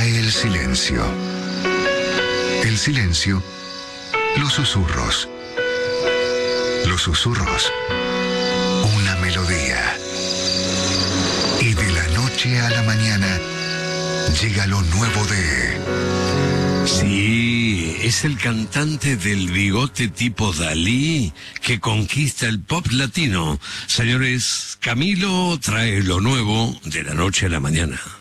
Cae el silencio. El silencio, los susurros. Los susurros, una melodía. Y de la noche a la mañana llega lo nuevo de... Sí, es el cantante del bigote tipo Dalí que conquista el pop latino. Señores, Camilo trae lo nuevo de la noche a la mañana.